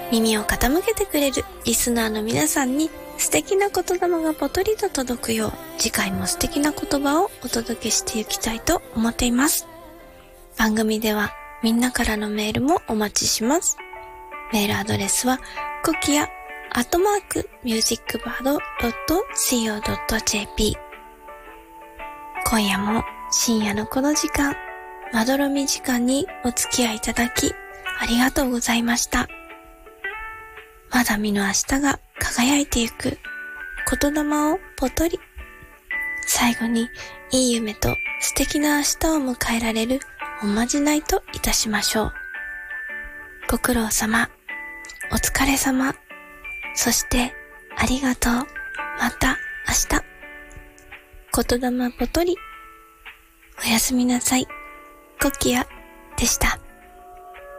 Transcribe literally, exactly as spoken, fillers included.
耳を傾けてくれるリスナーの皆さんに素敵な言霊がぽとりと届くよう、次回も素敵な言葉をお届けしていきたいと思っています。番組ではみんなからのメールもお待ちします。メールアドレスはコキアアットマークミュージックバードドットシーオードットジェーピー。今夜も深夜のこの時間、まどろみ時間にお付き合いいただきありがとうございました。まだ見ぬ明日が輝いてゆく言霊をぽとり。最後にいい夢と素敵な明日を迎えられるおまじないといたしましょう。ご苦労様、お疲れ様、そしてありがとう、また明日。言霊ぽとり。おやすみなさい。コキアでした。